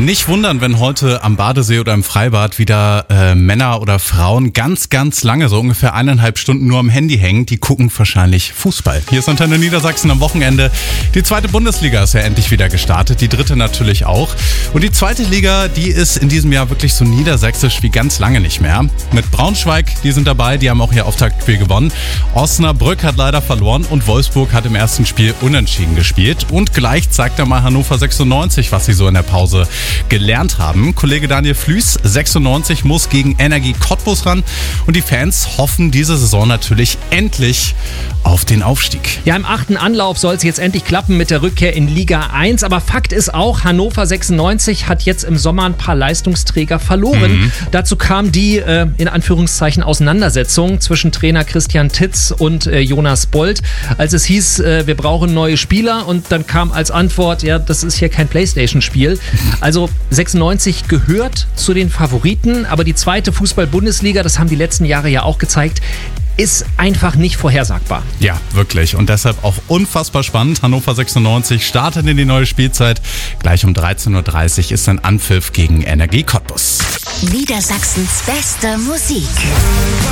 Nicht wundern, wenn heute am Badesee oder im Freibad wieder Männer oder Frauen ganz, ganz lange, so ungefähr 1,5 Stunden nur am Handy hängen. Die gucken wahrscheinlich Fußball. Hier ist Antenne Niedersachsen am Wochenende. Die 2. Bundesliga ist ja endlich wieder gestartet, die 3. natürlich auch. Und die 2. Liga, die ist in diesem Jahr wirklich so niedersächsisch wie ganz lange nicht mehr. Mit Braunschweig, die sind dabei, die haben auch ihr Auftaktspiel gewonnen. Osnabrück hat leider verloren und Wolfsburg hat im ersten Spiel unentschieden gespielt. Und gleich zeigt er mal Hannover 96, was sie so in der Pause gelernt haben. Kollege Daniel Flüß, 96 muss gegen Energie Cottbus ran und die Fans hoffen diese Saison natürlich endlich auf den Aufstieg. Ja, im 8. Anlauf soll es jetzt endlich klappen mit der Rückkehr in Liga 1. Aber Fakt ist auch, Hannover 96 hat jetzt im Sommer ein paar Leistungsträger verloren. Dazu kam die, in Anführungszeichen, Auseinandersetzung zwischen Trainer Christian Titz und Jonas Bold. Als es hieß, wir brauchen neue Spieler, und dann kam als Antwort, ja, das ist hier kein Playstation-Spiel. Also 96 gehört zu den Favoriten, aber die 2. Fußball-Bundesliga, das haben die letzten Jahre ja auch gezeigt, ist einfach nicht vorhersagbar. Ja, wirklich. Und deshalb auch unfassbar spannend. Hannover 96 startet in die neue Spielzeit. Gleich um 13.30 Uhr ist ein Anpfiff gegen Energie Cottbus. Niedersachsens beste Musik.